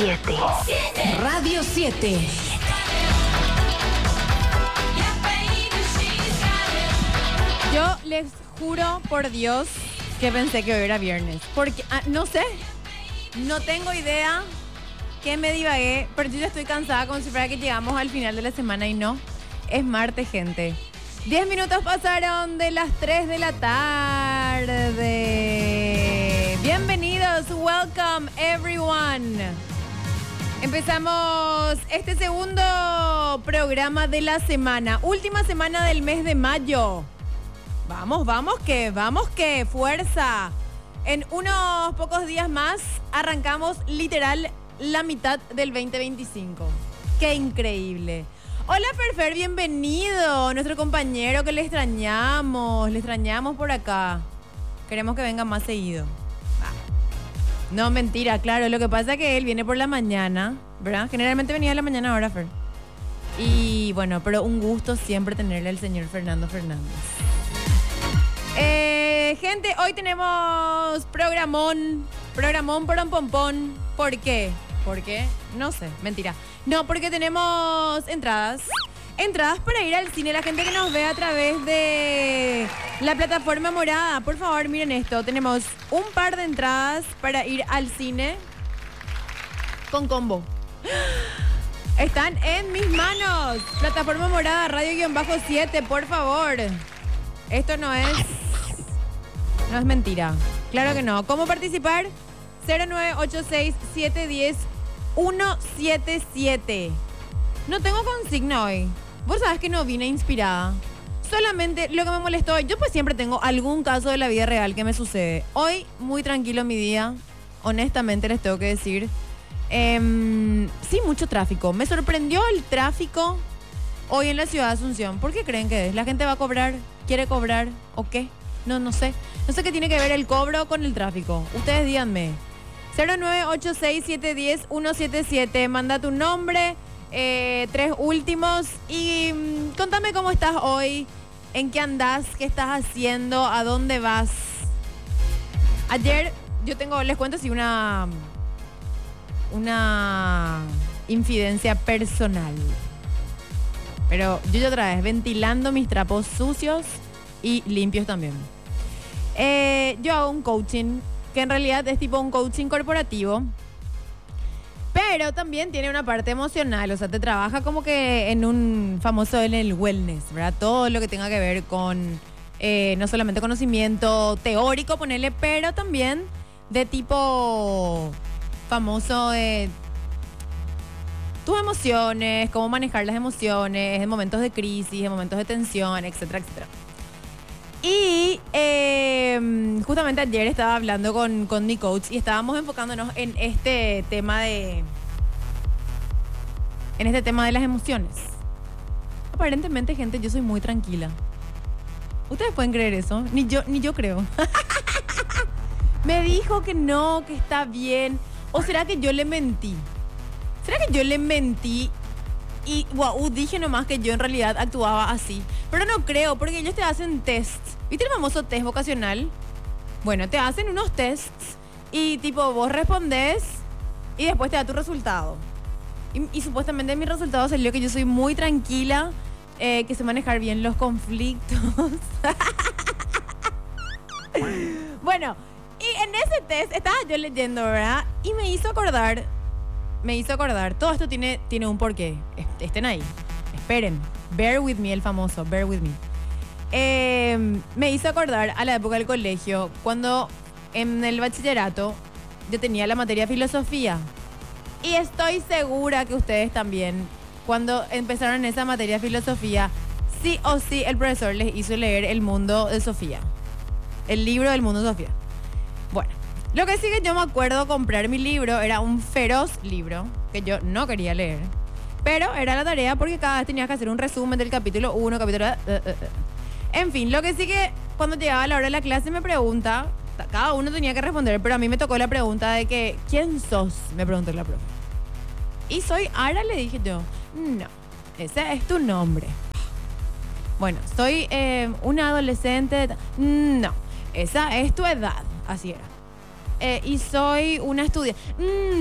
7. Radio 7. Yo les juro por Dios que pensé que hoy era viernes. Porque, no sé, no tengo idea que me divagué, pero yo ya estoy cansada como si fuera que llegamos al final de la semana y no. Es martes, gente. 10 minutos pasaron de las 3 de la tarde. Bienvenidos, welcome everyone. Empezamos este segundo programa de la semana. Última semana del mes de mayo. Vamos que, fuerza. En unos pocos días más arrancamos literal la mitad del 2025. ¡Qué increíble! Hola Ferfer, bienvenido. Nuestro compañero que le extrañamos por acá. Queremos que venga más seguido. No, mentira, claro. Lo que pasa es que él viene por la mañana, ¿verdad? Generalmente venía a la mañana ahora, Fer. Y bueno, pero un gusto siempre tenerle al señor Fernando Fernández. Gente, hoy tenemos programón pompón. ¿Por qué? ¿Por qué? No sé, mentira. No, porque tenemos entradas para ir al cine. La gente que nos ve a través de la plataforma morada, por favor, miren esto. Tenemos un par de entradas para ir al cine con combo. Están en mis manos. Plataforma morada, radio-7, por favor. Esto no es mentira. Claro que no. ¿Cómo participar? 0986-710-177. No tengo consigna hoy. Vos sabés que no vine inspirada. Solamente lo que me molestó hoy. Yo pues siempre tengo algún caso de la vida real que me sucede. Hoy, muy tranquilo mi día. Honestamente les tengo que decir. Sí, mucho tráfico. Me sorprendió el tráfico hoy en la ciudad de Asunción. ¿Por qué creen que es? ¿La gente va a cobrar? ¿Quiere cobrar? ¿O qué? No sé. No sé qué tiene que ver el cobro con el tráfico. Ustedes díganme. 0986-710-177. Manda tu nombre, 3 últimos y contame cómo estás hoy, en qué andás, qué estás haciendo, a dónde vas. Ayer les cuento así una infidencia personal. Pero yo otra vez ventilando mis trapos sucios y limpios también. Yo hago un coaching que en realidad es tipo un coaching corporativo, pero también tiene una parte emocional, o sea, te trabaja como que en el wellness, ¿verdad? Todo lo que tenga que ver con no solamente conocimiento teórico, ponerle, pero también de tipo famoso de tus emociones, cómo manejar las emociones en momentos de crisis, en momentos de tensión, etcétera, etcétera. Y justamente ayer estaba hablando con mi coach y estábamos enfocándonos en este tema de las emociones. Aparentemente, gente, yo soy muy tranquila. ¿Ustedes pueden creer eso? Ni yo creo. Me dijo que no, que está bien. ¿O será que yo le mentí? Y dije nomás que yo en realidad actuaba así. Pero no creo, porque ellos te hacen tests. ¿Viste el famoso test vocacional? Bueno, te hacen unos tests y tipo vos respondés y después te da tu resultado. Y supuestamente mi resultado salió que yo soy muy tranquila, que sé manejar bien los conflictos. Bueno, y en ese test estaba yo leyendo, ¿verdad? Y me hizo acordar, todo esto tiene un porqué. Estén ahí, esperen. Bear with me, el famoso, bear with me. Me hizo acordar a la época del colegio, cuando en el bachillerato yo tenía la materia filosofía. Y estoy segura que ustedes también, cuando empezaron en esa materia filosofía, sí o sí el profesor les hizo leer El mundo de Sofía. El libro del mundo de Sofía. Bueno, lo que sí que yo me acuerdo comprar mi libro, era un feroz libro que yo no quería leer. Pero era la tarea porque cada vez tenías que hacer un resumen del capítulo 1, capítulo... En fin, lo que sí que cuando llegaba la hora de la clase me pregunta, cada uno tenía que responder, pero a mí me tocó la pregunta de que, ¿quién sos? Me preguntó la profe. Y soy Ara, le dije yo. No, ese es tu nombre. Bueno, soy una adolescente. No, esa es tu edad. Así era. Y soy una estudiante. No,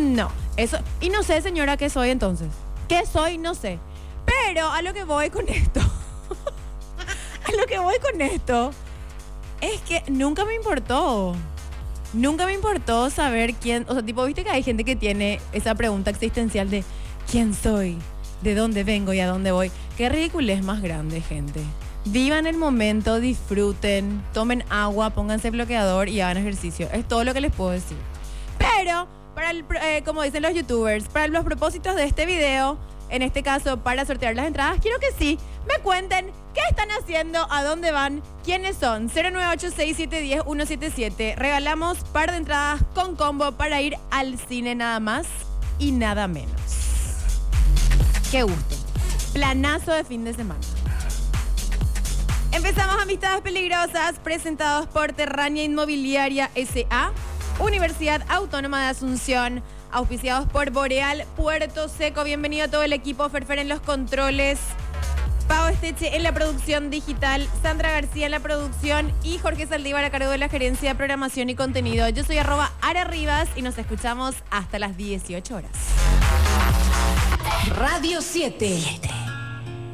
Eso. Y no sé, señora, qué soy entonces. ¿Qué soy? No sé. Pero a lo que voy con esto. A lo que voy con esto es que nunca me importó. Nunca me importó saber quién. O sea, tipo, viste que hay gente que tiene esa pregunta existencial de ¿quién soy? ¿De dónde vengo y a dónde voy? Qué ridiculez más grande, gente. Vivan el momento, disfruten, tomen agua, pónganse bloqueador y hagan ejercicio. Es todo lo que les puedo decir. Pero, para como dicen los youtubers, para los propósitos de este video, en este caso para sortear las entradas, quiero que sí me cuenten qué están haciendo, a dónde van, quiénes son. 0986710-177. Regalamos par de entradas con combo para ir al cine nada más y nada menos. Qué gusto. Planazo de fin de semana. Empezamos Amistades Peligrosas, presentados por Terrania Inmobiliaria S.A., Universidad Autónoma de Asunción, auspiciados por Boreal Puerto Seco. Bienvenido a todo el equipo. Ferfer en los controles, Pau Esteche en la producción digital, Sandra García en la producción y Jorge Saldívar a cargo de la gerencia de programación y contenido. Yo soy @AraRivas y nos escuchamos hasta las 18 horas. Radio 7.